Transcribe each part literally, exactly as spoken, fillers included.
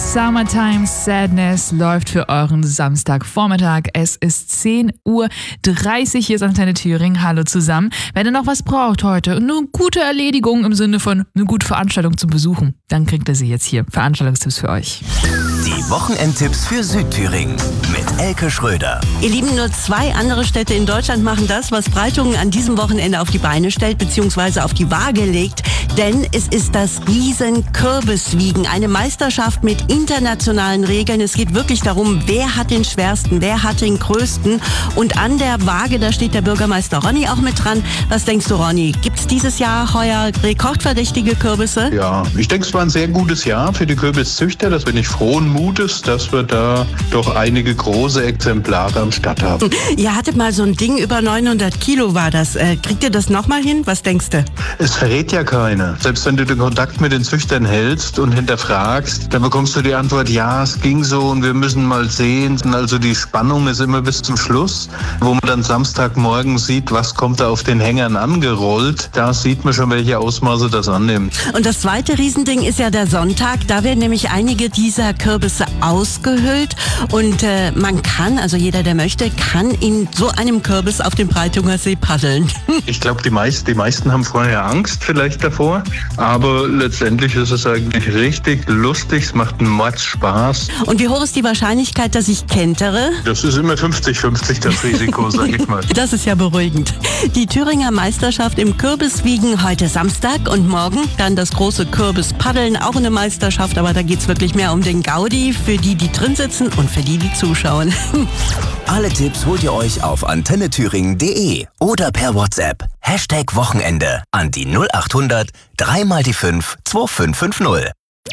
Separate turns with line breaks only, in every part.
Summertime Sadness läuft für euren Samstagvormittag. Es ist zehn Uhr dreißig, hier ist Antenne Thüringen. Hallo zusammen. Wenn ihr noch was braucht heute, eine gute Erledigung im Sinne von eine gute Veranstaltung zu besuchen, dann kriegt ihr sie jetzt hier. Veranstaltungstipps für euch.
Die Wochenendtipps für Südthüringen mit Elke Schröder.
Ihr Lieben, nur zwei andere Städte in Deutschland machen das, was Breitungen an diesem Wochenende auf die Beine stellt bzw. auf die Waage legt. Denn es ist das Riesen-Kürbiswiegen, eine Meisterschaft mit internationalen Regeln. Es geht wirklich darum, wer hat den schwersten, wer hat den größten. Und an der Waage, da steht der Bürgermeister Ronny auch mit dran. Was denkst du, Ronny? Gibt es dieses Jahr heuer rekordverdächtige Kürbisse?
Ja, ich denke, es war ein sehr gutes Jahr für die Kürbiszüchter. Da bin ich frohen Mutes, dass wir da doch einige große Exemplare am Start haben.
Ihr hattet mal so ein Ding, über neunhundert Kilo war das. Äh, kriegt ihr das nochmal hin? Was denkst du?
Es verrät ja keiner. Selbst wenn du den Kontakt mit den Züchtern hältst und hinterfragst, dann bekommst du die Antwort, ja, es ging so und wir müssen mal sehen. Also die Spannung ist immer bis zum Schluss, wo man dann Samstagmorgen sieht, was kommt da auf den Hängern angerollt. Da sieht man schon, welche Ausmaße das annimmt.
Und das zweite Riesending ist ja der Sonntag. Da werden nämlich einige dieser Kürbisse ausgehöhlt und äh, man kann, also jeder, der möchte, kann in so einem Kürbis auf dem Breitunger See paddeln.
Ich glaube, die, meist, die meisten haben vorher Angst vielleicht davor, aber letztendlich ist es eigentlich richtig lustig, es macht einen Mords Spaß.
Und wie hoch ist die Wahrscheinlichkeit, dass ich kentere?
Das ist immer fünfzig fünfzig das Risiko, sag ich mal.
Das ist ja beruhigend. Die Thüringer Meisterschaft im Kürbiswiegen heute Samstag und morgen dann das große Kürbispaddeln, auch eine Meisterschaft, aber da geht es wirklich mehr um den Gaudi, für die, die drin sitzen und für die, die zuschauen.
Alle Tipps holt ihr euch auf antenne thüringen punkt de oder per WhatsApp. Hashtag Wochenende an die null acht hundert drei mal die fünf zwei fünf fünf null.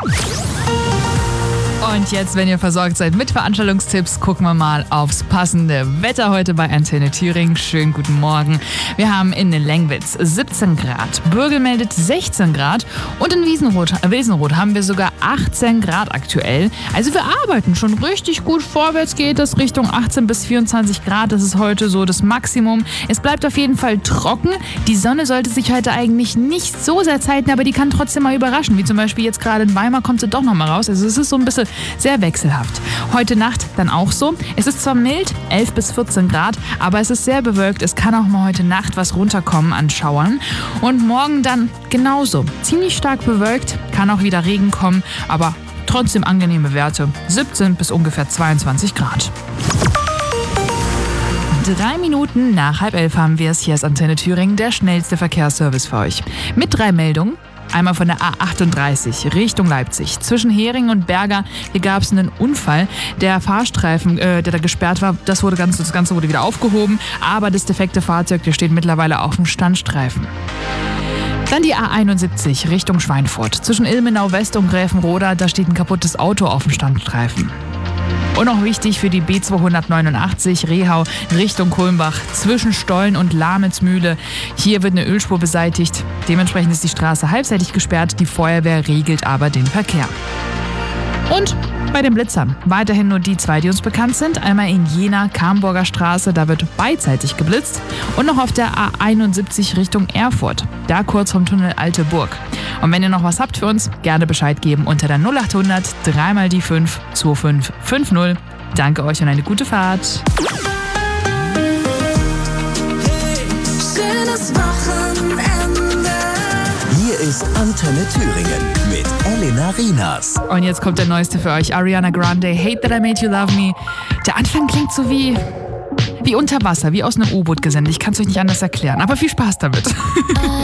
Und jetzt, wenn ihr versorgt seid mit Veranstaltungstipps, gucken wir mal aufs passende Wetter heute bei Antenne Thüringen. Schönen guten Morgen. Wir haben in Lengwitz siebzehn Grad, Bürgel meldet sechzehn Grad und in Wiesenroth, äh, Wesenroth haben wir sogar achtzehn Grad aktuell. Also wir arbeiten schon richtig gut. Vorwärts geht es Richtung achtzehn bis vierundzwanzig Grad. Das ist heute so das Maximum. Es bleibt auf jeden Fall trocken. Die Sonne sollte sich heute eigentlich nicht so sehr zeiten, aber die kann trotzdem mal überraschen. Wie zum Beispiel jetzt gerade in Weimar kommt sie doch noch mal raus. Also es ist so ein bisschen sehr wechselhaft. Heute Nacht dann auch so. Es ist zwar mild, elf bis vierzehn Grad, aber es ist sehr bewölkt. Es kann auch mal heute Nacht was runterkommen an Schauern. Und morgen dann genauso. Ziemlich stark bewölkt, kann auch wieder Regen kommen, aber trotzdem angenehme Werte. siebzehn bis ungefähr zweiundzwanzig Grad. Drei Minuten nach halb elf haben wir es. Hier ist Antenne Thüringen, der schnellste Verkehrsservice für euch. Mit drei Meldungen. Einmal von der A achtunddreißig Richtung Leipzig. Zwischen Hering und Berger, hier gab es einen Unfall. Der Fahrstreifen, äh, der da gesperrt war, das, wurde ganz, das Ganze wurde wieder aufgehoben. Aber das defekte Fahrzeug, der steht mittlerweile auf dem Standstreifen. Dann die A einundsiebzig Richtung Schweinfurt. Zwischen Ilmenau West und Gräfenroda, da steht ein kaputtes Auto auf dem Standstreifen. Und noch wichtig für die B zweihundertneunundachtzig Rehau Richtung Kulmbach zwischen Stollen und Lahmetsmühle. Hier wird eine Ölspur beseitigt. Dementsprechend ist die Straße halbseitig gesperrt. Die Feuerwehr regelt aber den Verkehr. Und bei den Blitzern weiterhin nur die zwei, die uns bekannt sind. Einmal in Jena, Kamburger Straße, da wird beidseitig geblitzt. Und noch auf der A einundsiebzig Richtung Erfurt, da kurz vom Tunnel Alte Burg. Und wenn ihr noch was habt für uns, gerne Bescheid geben unter der null acht hundert drei mal die fünf zwei fünf fünf null. Danke euch und eine gute Fahrt.
Schönes Wochenende.
Hier ist Antenne Thüringen mit Elena Rinas.
Und jetzt kommt der neueste für euch, Ariana Grande, Hate That I Made You Love Me. Der Anfang klingt so wie, wie unter Wasser, wie aus einem U-Boot gesendet. Ich kann es euch nicht anders erklären, aber viel Spaß damit.